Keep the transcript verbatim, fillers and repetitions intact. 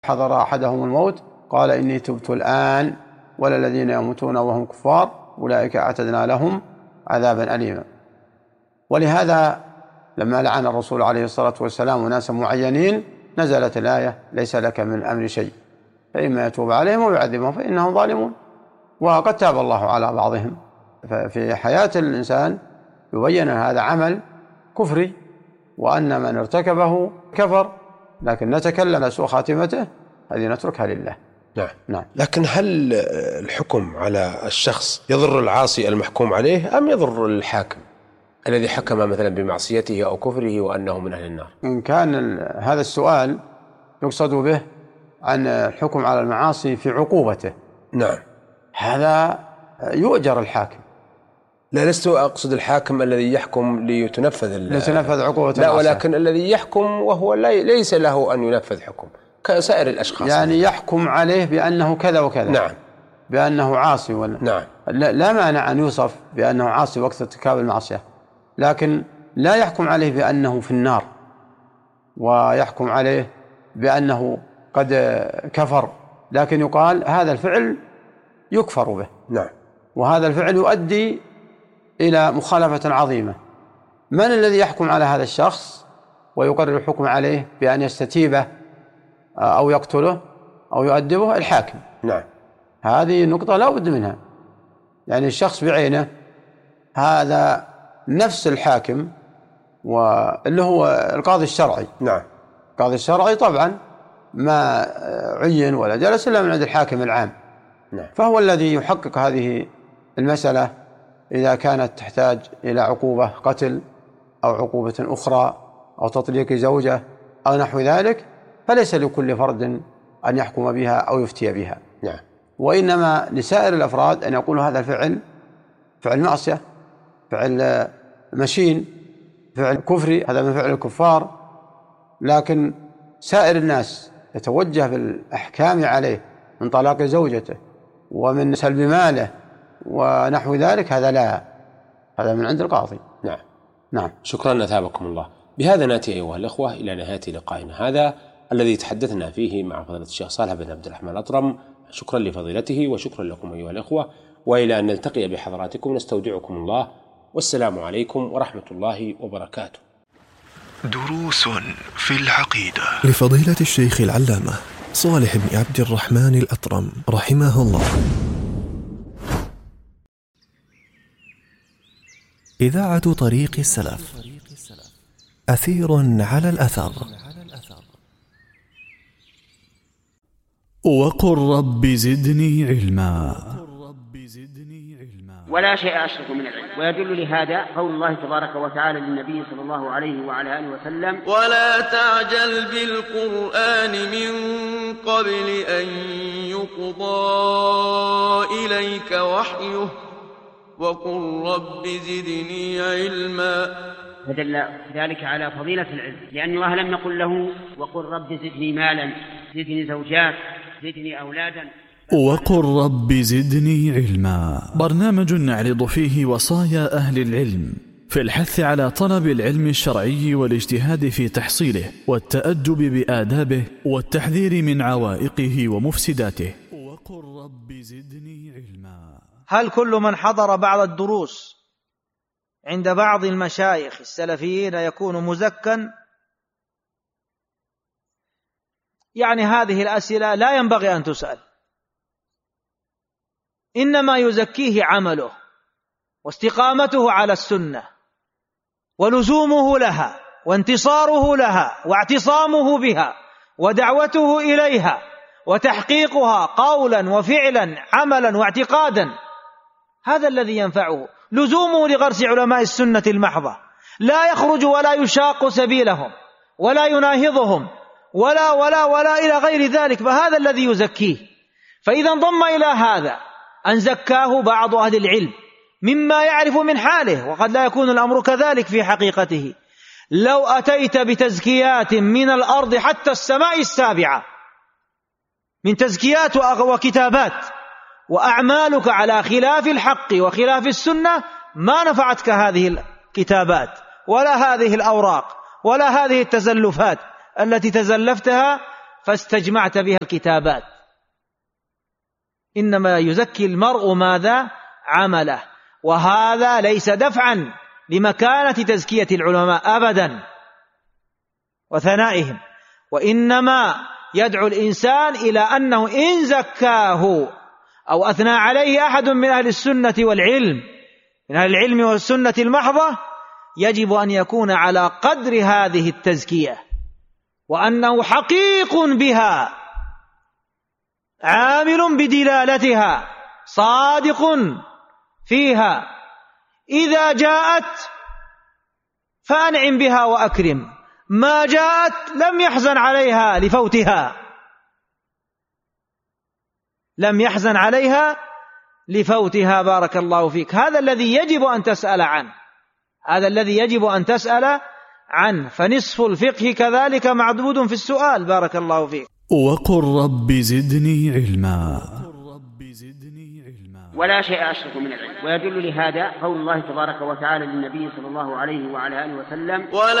حضر أحدهم الموت قال إني تبت الآن ولا الذين يموتون وهم كفار أولئك أعتدنا لهم عذابا أليما. ولهذا لما لعن الرسول عليه الصلاة والسلام ناسا معينين نزلت الآية ليس لك من أمر شيء فإما يتوب عليهم ويعذبهم فإنهم ظالمون. وقد تاب الله على بعضهم. ففي حياة الإنسان يبين هذا عمل كفري وأن من ارتكبه كفر، لكن نتكلم سوء خاتمته هذه نتركها لله. نعم. نعم. لكن هل الحكم على الشخص يضر العاصي المحكوم عليه أم يضر الحاكم الذي حكم مثلا بمعصيته أو كفره وأنه من أهل النار؟ إن كان هذا السؤال يقصد به عن الحكم على المعاصي في عقوبته، نعم، هذا يؤجر الحاكم. لا، لست أقصد الحاكم الذي يحكم ليتنفذ ليتنفذ عقوبة لا، ولكن الذي يحكم وهو ليس له أن ينفذ حكم كسائر الأشخاص، يعني يحكم عليه بأنه كذا وكذا، نعم، بأنه عاصي ولا نعم، لا, لا مانع أن يوصف بأنه عاصي وقت ارتكاب المعصية، لكن لا يحكم عليه بأنه في النار ويحكم عليه بأنه قد كفر، لكن يقال هذا الفعل يكفر به، نعم، وهذا الفعل يؤدي إلى مخالفة عظيمة. من الذي يحكم على هذا الشخص ويقرر الحكم عليه بأن يستتيبه أو يقتله أو يؤدبه؟ الحاكم. نعم. هذه النقطة لا بد منها، يعني الشخص بعينه هذا نفس الحاكم واللي هو القاضي الشرعي. نعم. القاضي الشرعي طبعا ما عين ولا جلس إلا من عند الحاكم العام. نعم. فهو الذي يحقق هذه المسألة إذا كانت تحتاج إلى عقوبة قتل أو عقوبة أخرى أو تطليق زوجة أو نحو ذلك، فليس لكل فرد أن يحكم بها أو يفتي بها. نعم. وإنما لسائر الأفراد أن يقولوا هذا الفعل فعل معصية، فعل مشين، فعل كفري، هذا من فعل الكفار، لكن سائر الناس يتوجه بالأحكام عليه من طلاق زوجته ومن سلب ماله ونحو ذلك، هذا لا، هذا من عند القاضي. نعم. نعم. شكرا، أثابكم الله. بهذا نأتي أيها الأخوة إلى نهاية لقائنا هذا الذي تحدثنا فيه مع فضيلة الشيخ صالح بن عبد الرحمن الأطرم. شكرا لفضيلته وشكرا لكم أيها الأخوة، وإلى أن نلتقي بحضراتكم نستودعكم الله، والسلام عليكم ورحمة الله وبركاته. دروس في العقيدة لفضيلة الشيخ العلامة صالح بن عبد الرحمن الأطرم رحمه الله. إذاعة طريق السلف، أثير على الأثر. وقل رب زدني علما. ولا شيء أشرك من العلم. ويدل لهذا قول الله تبارك وتعالى للنبي صلى الله عليه وعلى آله وسلم: ولا تعجل بالقرآن من قبل أن يقضى إليك وحيه وقل رب زدني علما. فدل ذلك على فضيلة العلم، لأن الله لم يقل له وقل رب زدني مالا، زدني زوجات، زدني أولادا. وقل رب زدني علما، برنامج نعرض فيه وصايا أهل العلم في الحث على طلب العلم الشرعي والاجتهاد في تحصيله والتأدب بآدابه والتحذير من عوائقه ومفسداته. وقل رب زدني علما. هل كل من حضر بعض الدروس عند بعض المشايخ السلفيين يكون مزكا؟ يعني هذه الأسئلة لا ينبغي أن تسأل، إنما يزكيه عمله واستقامته على السنة ولزومه لها وانتصاره لها واعتصامه بها ودعوته إليها وتحقيقها قولا وفعلا عملا واعتقادا، هذا الذي ينفعه. لزومه لغرس علماء السنة المحضة، لا يخرج ولا يشاق سبيلهم ولا يناهضهم ولا ولا ولا إلى غير ذلك، فهذا الذي يزكيه. فإذا انضم إلى هذا أن زكاه بعض أهل العلم مما يعرف من حاله، وقد لا يكون الأمر كذلك في حقيقته. لو أتيت بتزكيات من الأرض حتى السماء السابعة من تزكيات وكتابات وأعمالك على خلاف الحق وخلاف السنة، ما نفعتك هذه الكتابات ولا هذه الأوراق ولا هذه التزلفات التي تزلفتها فاستجمعت بها الكتابات. إنما يزكي المرء ماذا؟ عمله. وهذا ليس دفعا لمكانة تزكية العلماء أبدا وثنائهم، وإنما يدعو الإنسان إلى أنه إن زكاه أو أثنى عليه أحد من أهل السنة والعلم من أهل العلم والسنة المحضة يجب أن يكون على قدر هذه التزكية، وأنه حقيق بها، عامل بدلالتها، صادق فيها. إذا جاءت فأنعم بها وأكرم، ما جاءت لم يحزن عليها لفوتها لم يحزن عليها لفوتها. بارك الله فيك. هذا الذي يجب أن تسأل عنه هذا الذي يجب أن تسأل عنه فنصف الفقه كذلك معدود في السؤال. بارك الله فيك. وقل رب زدني علما. ولا شيء أشرف من العلم. ويدل لهذا قول الله تبارك وتعالى للنبي صلى الله عليه وعلى آله وسلم: ولا